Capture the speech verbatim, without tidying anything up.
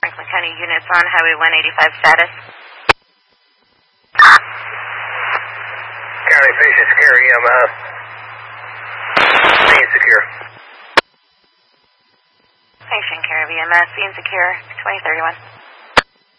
Franklin County units on Highway one eighty-five status. County patient secure, E M S. Being secure. Patient care of E M S, being secure, twenty thirty-one.